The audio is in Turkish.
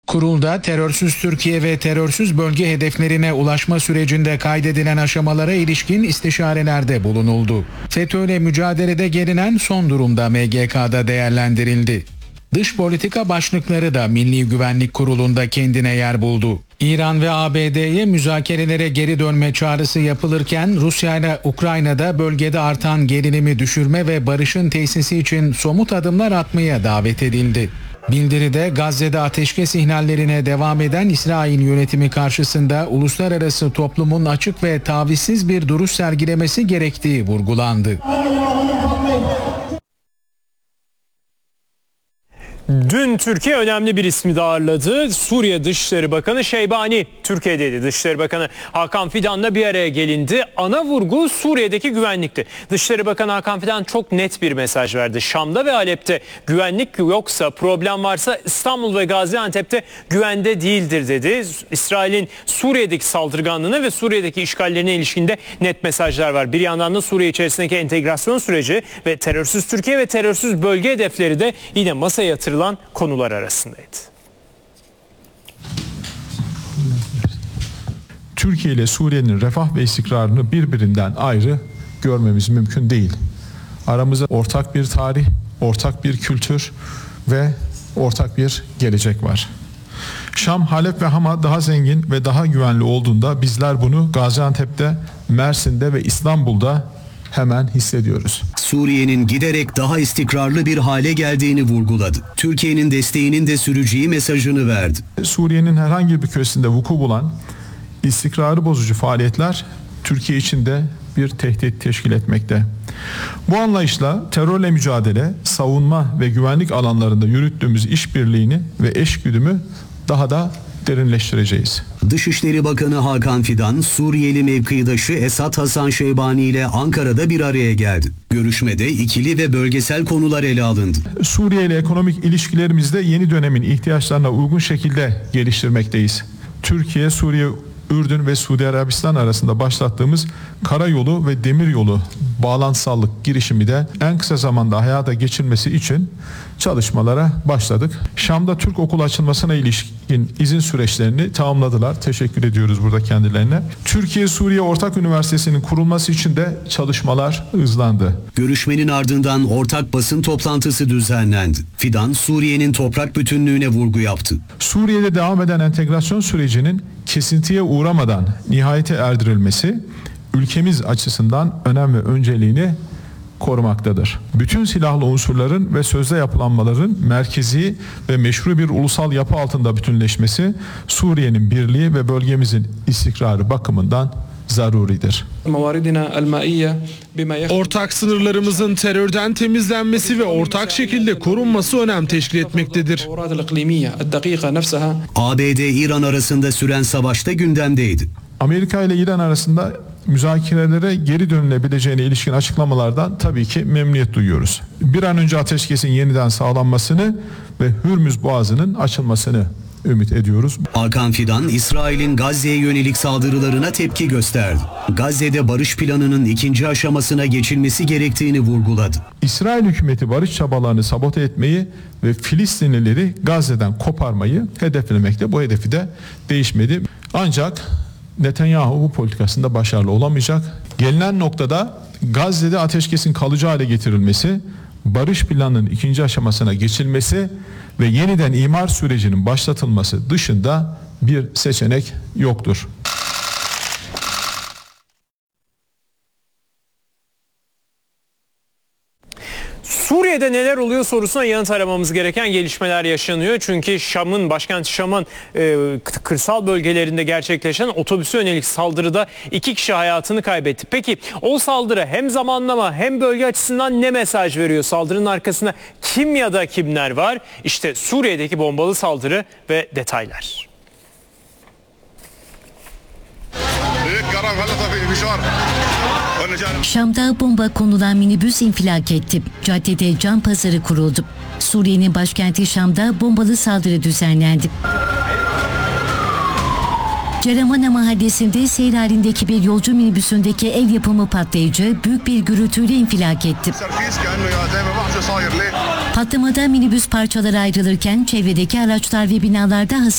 Kurulda terörsüz Türkiye ve terörsüz bölge hedeflerine ulaşma sürecinde kaydedilen aşamalara ilişkin istişarelerde bulunuldu. FETÖ'yle mücadelede gelinen son durumda MGK'da değerlendirildi. Dış politika başlıkları da Milli Güvenlik Kurulu'nda kendine yer buldu. İran ve ABD'ye müzakerelere geri dönme çağrısı yapılırken Rusya ile Ukrayna'da bölgede artan gerilimi düşürme ve barışın tesisi için somut adımlar atmaya davet edildi. Bildiride Gazze'de ateşkes ihlallerine devam eden İsrail yönetimi karşısında uluslararası toplumun açık ve tavizsiz bir duruş sergilemesi gerektiği vurgulandı. Dün Türkiye önemli bir ismi de ağırladı. Suriye Dışişleri Bakanı Şeybani Türkiye'deydi. Dışişleri Bakanı Hakan Fidan'la bir araya gelindi. Ana vurgu Suriye'deki güvenlikti. Dışişleri Bakanı Hakan Fidan çok net bir mesaj verdi. Şam'da ve Halep'te güvenlik yoksa, problem varsa İstanbul ve Gaziantep'te güvende değildir dedi. İsrail'in Suriye'deki saldırganlığına ve Suriye'deki işgallerine ilişkinde net mesajlar var. Bir yandan da Suriye içerisindeki entegrasyon süreci ve terörsüz Türkiye ve terörsüz bölge hedefleri de yine masaya yatırılan konular arasındaydı. Türkiye ile Suriye'nin refah ve istikrarını birbirinden ayrı görmemiz mümkün değil. Aramızda ortak bir tarih, ortak bir kültür ve ortak bir gelecek var. Şam, Halep ve Hama daha zengin ve daha güvenli olduğunda bizler bunu Gaziantep'te, Mersin'de ve İstanbul'da hemen hissediyoruz. Suriye'nin giderek daha istikrarlı bir hale geldiğini vurguladı. Türkiye'nin desteğinin de süreceği mesajını verdi. Suriye'nin herhangi bir köşesinde vuku bulan istikrarı bozucu faaliyetler Türkiye için de bir tehdit teşkil etmekte. Bu anlayışla terörle mücadele, savunma ve güvenlik alanlarında yürüttüğümüz işbirliğini ve eşgüdümü daha da derinleştireceğiz. Dışişleri Bakanı Hakan Fidan, Suriyeli mevkidaşı Esad Hasan Şeybani ile Ankara'da bir araya geldi. Görüşmede ikili ve bölgesel konular ele alındı. Suriye ile ekonomik ilişkilerimizde yeni dönemin ihtiyaçlarına uygun şekilde geliştirmekteyiz. Türkiye, Suriye, Ürdün ve Suudi Arabistan arasında başlattığımız karayolu ve demiryolu bağlantısallık girişimi de en kısa zamanda hayata geçirmesi için çalışmalara başladık. Şam'da Türk okul açılmasına ilişkin izin süreçlerini tamamladılar. Teşekkür ediyoruz burada kendilerine. Türkiye-Suriye Ortak Üniversitesi'nin kurulması için de çalışmalar hızlandı. Görüşmenin ardından ortak basın toplantısı düzenlendi. Fidan, Suriye'nin toprak bütünlüğüne vurgu yaptı. Suriye'de devam eden entegrasyon sürecinin kesintiye uğramadan nihayete erdirilmesi ülkemiz açısından önem ve önceliğini korumaktadır. Bütün silahlı unsurların ve sözde yapılanmaların merkezi ve meşru bir ulusal yapı altında bütünleşmesi Suriye'nin birliği ve bölgemizin istikrarı bakımından zaruridir. Ortak sınırlarımızın terörden temizlenmesi ve ortak şekilde korunması önem teşkil etmektedir. ABD-İran arasında süren savaşta gündemdeydi. Amerika ile İran arasında müzakerelere geri dönülebileceğine ilişkin açıklamalardan tabii ki memnuniyet duyuyoruz. Bir an önce ateşkesin yeniden sağlanmasını ve Hürmüz Boğazı'nın açılmasını ümit ediyoruz. Hakan Fidan, İsrail'in Gazze'ye yönelik saldırılarına tepki gösterdi. Gazze'de barış planının ikinci aşamasına geçilmesi gerektiğini vurguladı. İsrail hükümeti barış çabalarını sabote etmeyi ve Filistinlileri Gazze'den koparmayı hedeflemekte. Bu hedefi de değişmedi. Ancak Netanyahu bu politikasında başarılı olamayacak. Gelinen noktada Gazze'de ateşkesin kalıcı hale getirilmesi, barış planının ikinci aşamasına geçilmesi ve yeniden imar sürecinin başlatılması dışında bir seçenek yoktur. Suriye'de neler oluyor sorusuna yanıt aramamız gereken gelişmeler yaşanıyor. Çünkü başkenti Şam'ın kırsal bölgelerinde gerçekleşen otobüse yönelik saldırıda 2 kişi hayatını kaybetti. Peki o saldırı hem zamanlama hem bölge açısından ne mesaj veriyor? Saldırının arkasında kim ya da kimler var? İşte Suriye'deki bombalı saldırı ve detaylar. Şam'da bomba konulan minibüs infilak etti. Caddede can pazarı kuruldu. Suriye'nin başkenti Şam'da bombalı saldırı düzenlendi. Ceramana mahallesinde seyir halindeki bir yolcu minibüsündeki el yapımı patlayıcı büyük bir gürültüyle infilak etti. Patlamada minibüs parçalara ayrılırken çevredeki araçlar ve binalarda